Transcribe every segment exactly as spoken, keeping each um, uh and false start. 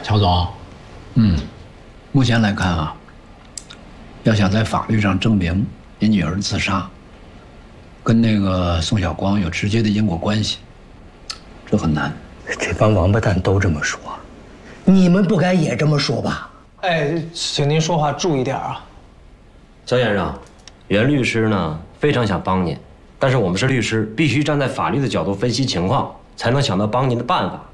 乔总，嗯，目前来看啊，要想在法律上证明你女儿自杀跟那个宋晓光有直接的因果关系，这很难。 这帮王八蛋都这么说，你们不该也这么说吧？ 哎，请您说话注意点啊。 肖先生，袁律师呢非常想帮您，但是我们是律师，必须站在法律的角度分析情况，才能想到帮您的办法。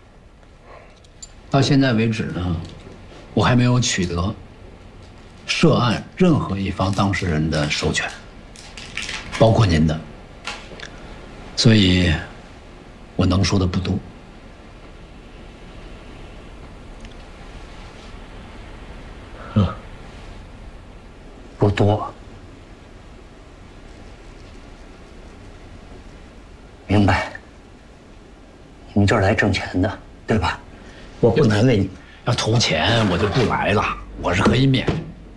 到现在为止呢，我还没有取得涉案任何一方当事人的授权，包括您的，所以我能说的不多。 嗯，不多。明白。你们这儿来挣钱的，对吧？我不难为你。 要图钱，我就不来了，我是可以免。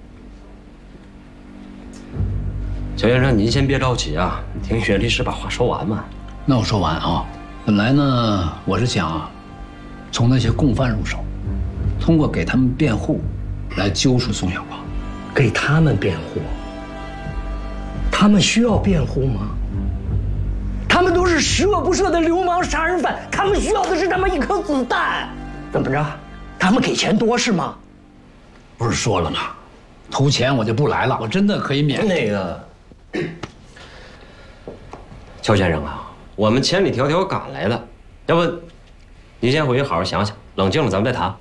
肖先生，您先别着急啊，听袁律师把话说完嘛。 那我说完啊，本来呢，我是想啊，从那些共犯入手，通过给他们辩护，来揪出宋晓光。 给他们辩护？他们需要辩护吗？他们都是十恶不赦的流氓杀人犯，他们需要的是他妈一颗子弹。怎么着？他们给钱多是吗？ 不是说了吗？图钱我就不来了，我真的可以免。 那个，邱先生啊，我们千里迢迢赶来的，要不您先回去好好想想，冷静了咱们再谈。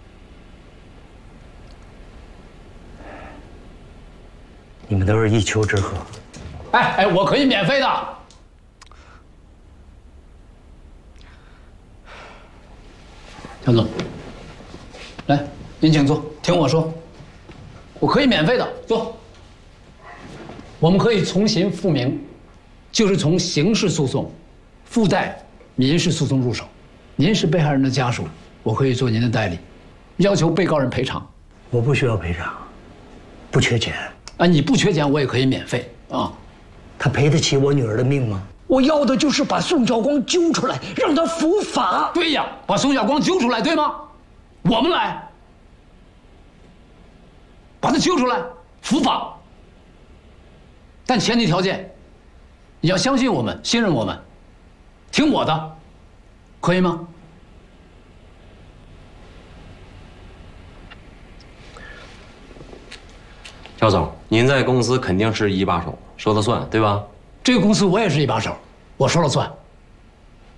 你们都是一丘之貉。 哎哎，我可以免费的。乔总，来，您请坐，听我说，我可以免费的，坐。我们可以从轻复明，就是从刑事诉讼附带民事诉讼入手。您是被害人的家属，我可以做您的代理，要求被告人赔偿。 我不需要赔偿，不缺钱。 啊，你不缺钱，我也可以免费啊。 他赔得起我女儿的命吗？我要的就是把宋晓光揪出来，让他伏法。 对呀，把宋晓光揪出来，对吗？我们来把他揪出来，伏法。但前提条件，你要相信我们，信任我们，听我的，可以吗？ 乔总，您在公司肯定是一把手，说了算，对吧？ 这个公司我也是一把手，我说了算。